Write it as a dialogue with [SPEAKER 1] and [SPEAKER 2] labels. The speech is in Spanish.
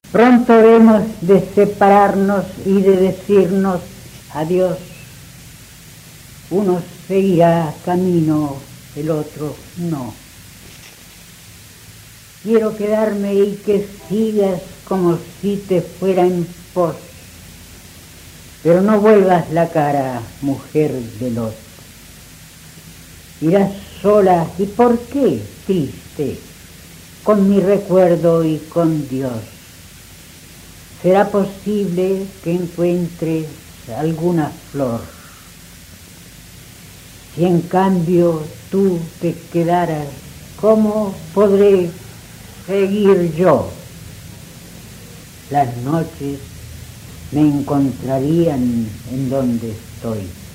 [SPEAKER 1] Pronto hemos de separarnos y de decirnos adiós. Uno seguirá camino, el otro no. Quiero quedarme y que sigas como si te fuera en pos, pero no vuelvas la cara, mujer de los. Irás sola, ¿y por qué triste? Con mi recuerdo y con Dios. ¿Será posible que encuentres alguna flor? Si en cambio tú te quedaras, ¿cómo podré seguir yo? Las noches me encontrarían en donde estoy.